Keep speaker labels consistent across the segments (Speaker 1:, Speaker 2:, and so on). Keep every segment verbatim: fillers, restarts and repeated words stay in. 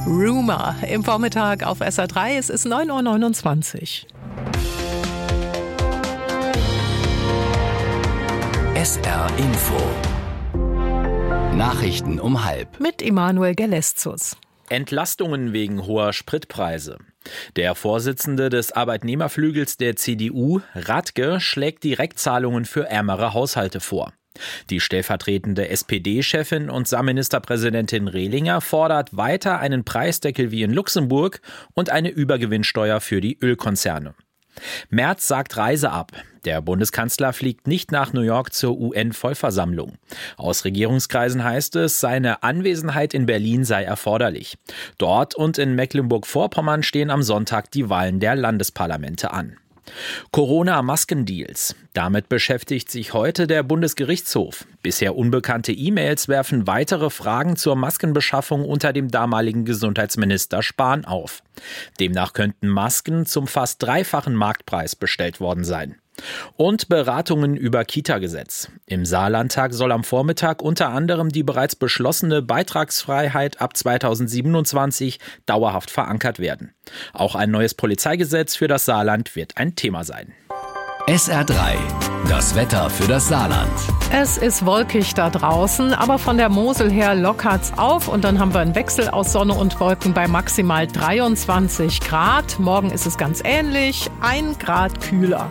Speaker 1: Rumor im Vormittag auf S R drei. Es ist neun Uhr neunundzwanzig.
Speaker 2: S R Info. Nachrichten um halb.
Speaker 1: Mit Emanuel Geleszus.
Speaker 3: Entlastungen wegen hoher Spritpreise. Der Vorsitzende des Arbeitnehmerflügels der C D U, Radke, schlägt Direktzahlungen für ärmere Haushalte vor. Die stellvertretende S P D-Chefin und Saarministerpräsidentin Rehlinger fordert weiter einen Preisdeckel wie in Luxemburg und eine Übergewinnsteuer für die Ölkonzerne. Merz sagt Reise ab. Der Bundeskanzler fliegt nicht nach New York zur U N-Vollversammlung. Aus Regierungskreisen heißt es, seine Anwesenheit in Berlin sei erforderlich. Dort und in Mecklenburg-Vorpommern stehen am Sonntag die Wahlen der Landesparlamente an. Corona-Maskendeals. Damit beschäftigt sich heute der Bundesgerichtshof. Bisher unbekannte E-Mails werfen weitere Fragen zur Maskenbeschaffung unter dem damaligen Gesundheitsminister Spahn auf. Demnach könnten Masken zum fast dreifachen Marktpreis bestellt worden sein. Und Beratungen über Kita-Gesetz. Im Saarlandtag soll am Vormittag unter anderem die bereits beschlossene Beitragsfreiheit ab zweitausendsiebenundzwanzig dauerhaft verankert werden. Auch ein neues Polizeigesetz für das Saarland wird ein Thema sein.
Speaker 2: S R drei. Das Wetter für das Saarland.
Speaker 1: Es ist wolkig da draußen, aber von der Mosel her lockert's auf und dann haben wir einen Wechsel aus Sonne und Wolken bei maximal dreiundzwanzig Grad. Morgen ist es ganz ähnlich, ein Grad kühler.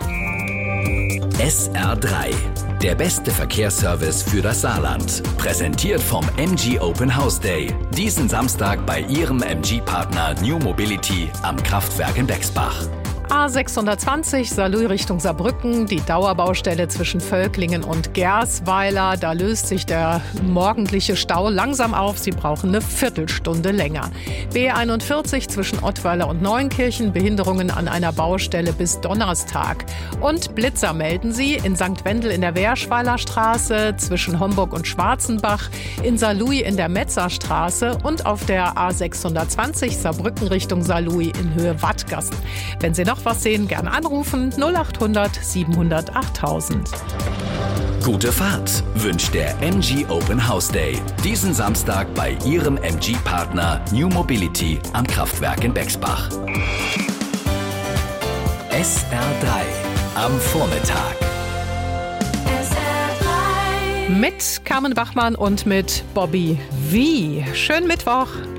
Speaker 2: S R drei. Der beste Verkehrsservice für das Saarland. Präsentiert vom M G Open House Day. Diesen Samstag bei Ihrem M G-Partner New Mobility am Kraftwerk in Bexbach.
Speaker 1: A sechshundertzwanzig Saarlouis Richtung Saarbrücken, die Dauerbaustelle zwischen Völklingen und Gersweiler. Da löst sich der morgendliche Stau langsam auf. Sie brauchen eine Viertelstunde länger. B einundvierzig zwischen Ottweiler und Neunkirchen, Behinderungen an einer Baustelle bis Donnerstag. Und Blitzer melden sie in Sankt Wendel in der Werschweiler Straße, zwischen Homburg und Schwarzenbach, in Saarlouis in der Metzerstraße und auf der A sechshundertzwanzig Saarbrücken Richtung Saarlouis in Höhe Wattgassen. Wenn Sie noch was sehen, gerne anrufen null acht hundert siebenhundert achttausend.
Speaker 2: Gute Fahrt wünscht der M G Open House Day. Diesen Samstag bei Ihrem M G-Partner New Mobility am Kraftwerk in Bexbach. S R drei am Vormittag.
Speaker 1: Mit Carmen Bachmann und mit Bobby V. Schönen Mittwoch.